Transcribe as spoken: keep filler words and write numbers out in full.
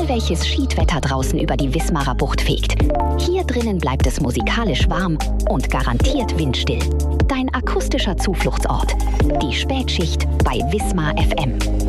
Egal welches Schiedwetter draußen über die Wismarer Bucht fegt. Hier drinnen bleibt es musikalisch warm und garantiert windstill. Dein akustischer Zufluchtsort. Die Spätschicht bei Wismar F M.